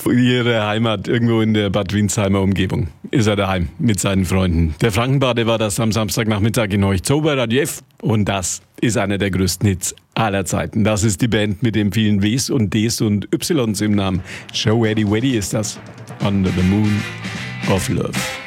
ihre Heimat irgendwo in der Bad Windsheimer Umgebung. Ist er daheim mit seinen Freunden. Der Frankenbade war das am Samstagnachmittag in Euch-Zober-Radiev und das ist einer der größten Hits aller Zeiten. Das ist die Band mit den vielen Ws und Ds und Ys im Namen. Show Eddie Weddy ist das. Under the Moon of Love.